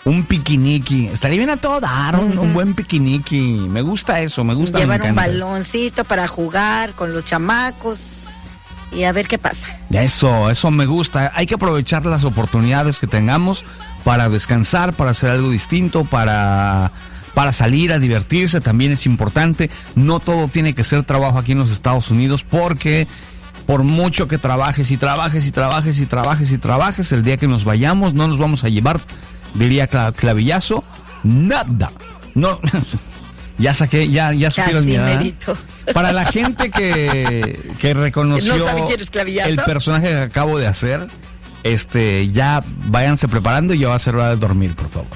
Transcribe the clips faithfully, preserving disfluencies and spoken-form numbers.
Un piquiniqui. Estaría bien a todo dar, un, uh-huh. un buen piquiniqui. Me gusta eso, me gusta. Llevar me un baloncito para jugar con los chamacos y a ver qué pasa. Eso, eso me gusta. Hay que aprovechar las oportunidades que tengamos para descansar, para hacer algo distinto, para, para salir a divertirse. También es importante. No todo tiene que ser trabajo aquí en los Estados Unidos, porque por mucho que trabajes y trabajes y trabajes y trabajes y trabajes, el día que nos vayamos no nos vamos a llevar, diría Clavillazo, nada. No, ya saqué, ya, ya supieron mi edad. Para la gente que, que reconoció ¿No sabe quién es Clavillazo? El personaje que acabo de hacer, este, ya váyanse preparando y ya va a ser hora de dormir, por favor.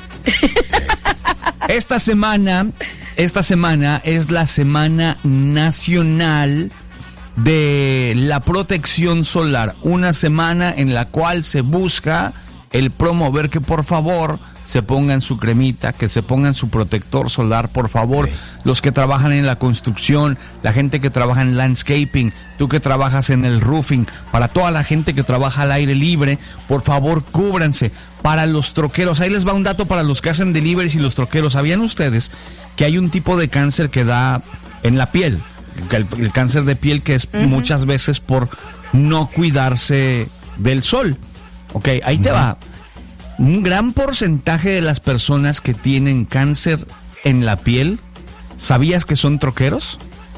Esta semana, esta semana es la Semana Nacional de la Protección Solar, una semana en la cual se busca el promover que por favor se pongan su cremita, que se pongan su protector solar, por favor. Okay. Los que trabajan en la construcción, la gente que trabaja en landscaping, tú que trabajas en el roofing, para toda la gente que trabaja al aire libre, por favor cúbranse. Para los troqueros, ahí les va un dato para los que hacen deliveries y los troqueros. ¿Sabían ustedes que hay un tipo de cáncer que da en la piel? El, el cáncer de piel, que es uh-huh. muchas veces por no cuidarse del sol. Ok, ahí uh-huh. te va. Un gran porcentaje de las personas que tienen cáncer en la piel, ¿sabías que son troqueros?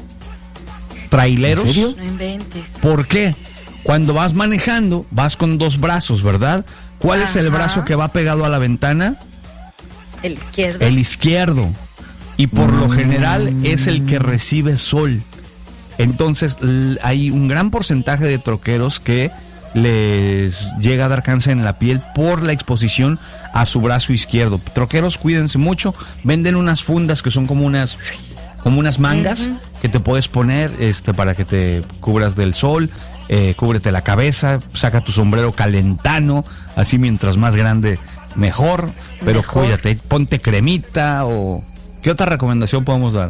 ¿Traileros? ¿En serio? No inventes. ¿Por qué? Cuando vas manejando, vas con dos brazos, ¿verdad? ¿Cuál Ajá. es el brazo que va pegado a la ventana? El izquierdo. El izquierdo. Y por mm. lo general es el que recibe sol. Entonces l- hay un gran porcentaje de troqueros que les llega a dar cáncer en la piel por la exposición a su brazo izquierdo. Troqueros, cuídense mucho. Venden unas fundas que son como unas como unas mangas uh-huh. que te puedes poner este para que te cubras del sol. Eh, cúbrete la cabeza, saca tu sombrero calentano, así mientras más grande mejor, pero mejor. Cuídate, ponte cremita. O ¿qué otra recomendación podemos dar?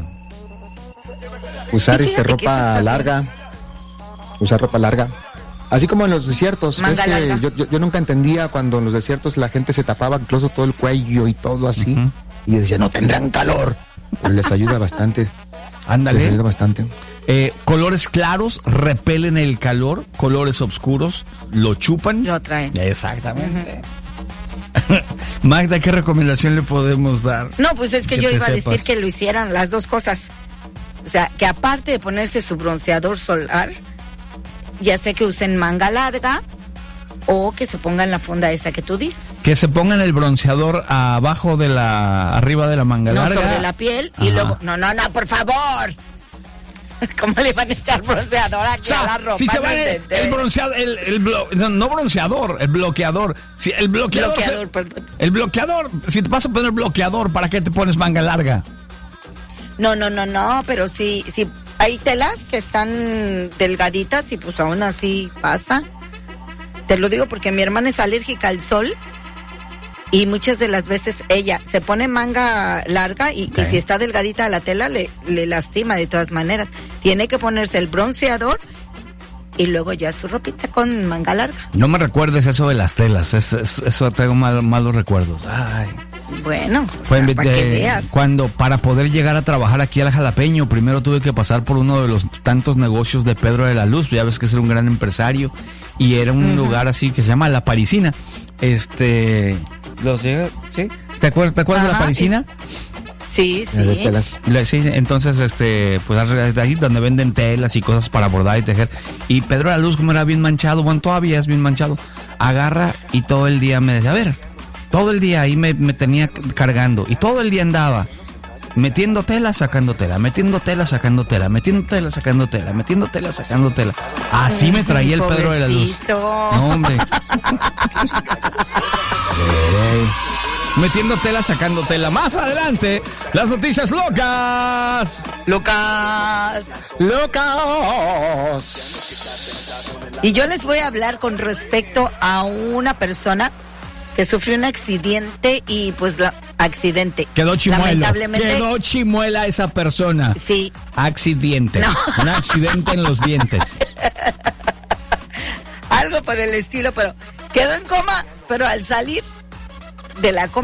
Usar este ropa larga, usar ropa larga. Así como en los desiertos. Es que yo, yo, yo nunca entendía cuando en los desiertos la gente se tapaba incluso todo el cuello y todo así. Uh-huh. Y decía, no tendrán calor. Pero les ayuda bastante. Ándale. Les ayuda bastante. Eh, colores claros repelen el calor, colores oscuros lo chupan. Lo traen. Exactamente. Uh-huh. Magda, ¿qué recomendación le podemos dar? No, pues es que, que yo iba sepas. a decir que lo hicieran las dos cosas. O sea, que aparte de ponerse su bronceador solar, ya sé que usen manga larga o que se pongan la funda esa que tú dices. Que se pongan el bronceador abajo de la, arriba de la manga no, larga. No, sobre la piel. Ajá. Y luego, no, no, no, por favor. ¿Cómo le van a echar bronceador aquí o sea, a la ropa? Si se va no el, el bronceador, el, el blo, no, no bronceador, el bloqueador. Si el bloqueador, bloqueador se, el bloqueador, si te vas a poner bloqueador, ¿para qué te pones manga larga? No, no, no, no, pero sí, sí, hay telas que están delgaditas y pues aún así pasa. Te lo digo porque mi hermana es alérgica al sol y muchas de las veces ella se pone manga larga y, okay. y si está delgadita la tela le, le lastima de todas maneras. Tiene que ponerse el bronceador y luego ya su ropita con manga larga. No me recuerdes eso de las telas, es, es, eso traigo mal, malos recuerdos. Ay. Bueno, fue sea, en, para de, que veas. Cuando para poder llegar a trabajar aquí al Jalapeño, primero tuve que pasar por uno de los tantos negocios de Pedro de la Luz, ya ves que es un gran empresario, y era un uh-huh. lugar así que se llama La Parisina. Este, los llega, ¿sí? ¿Te acuerdas, te acuerdas Ajá, de La Parisina? Sí, sí. sí. Sí, entonces, este, pues ahí donde venden telas y cosas para bordar y tejer. Y Pedro de la Luz, como era bien manchado, bueno, todavía es bien manchado, agarra y todo el día me decía, a ver, todo el día ahí me, me tenía cargando y todo el día andaba metiendo tela, sacando tela, metiendo tela, sacando tela, metiendo tela, sacando tela, metiendo tela, sacando tela. Así me traía el Pedro de la Luz. No, hombre. Metiendo tela, sacando tela. Más adelante, las noticias locas. Locas. Locas. Y yo les voy a hablar con respecto a una persona que sufrió un accidente y pues la accidente. Quedó chimuelo. Lamentablemente. Quedó chimuela esa persona. Sí. Accidente. No. Un accidente en los dientes. Algo por el estilo, pero quedó en coma, pero al salir de la coma